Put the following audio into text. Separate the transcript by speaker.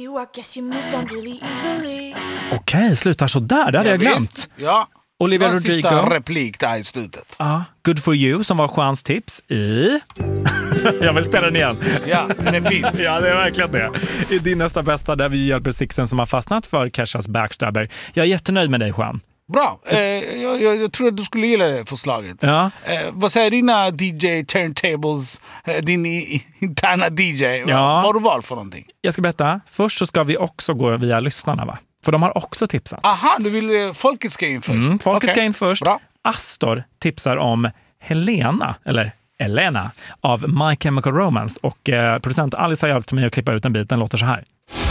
Speaker 1: Okej, slutar så där. Det hade jag glömt.
Speaker 2: Visst. Ja.
Speaker 1: Olivia
Speaker 2: En
Speaker 1: Rodrigo.
Speaker 2: sista replik där i slutet.
Speaker 1: Ja, Good for you som var Juans tips i... Jag vill spela den igen.
Speaker 2: Ja, den är fin.
Speaker 1: Ja, det är verkligen det. I din nästa bästa där vi hjälper Sixten som har fastnat för Keshas backstabber. Jag är jättenöjd med dig, Juan.
Speaker 2: Bra. Jag tror att du skulle gilla det förslaget.
Speaker 1: Ja.
Speaker 2: Vad säger dina DJ turntables, din interna DJ?
Speaker 1: Ja.
Speaker 2: Vad har du valt för någonting?
Speaker 1: Jag ska berätta. Först så ska vi också gå via lyssnarna, va? För de har också tipsat.
Speaker 2: Aha, du vill folket ska in först.
Speaker 1: Folket ska in först.
Speaker 2: Bra.
Speaker 1: Astor tipsar om Helena, eller Elena, av My Chemical Romance. Och producent Alice har hjälpt mig att klippa ut en bit. Den låter så här.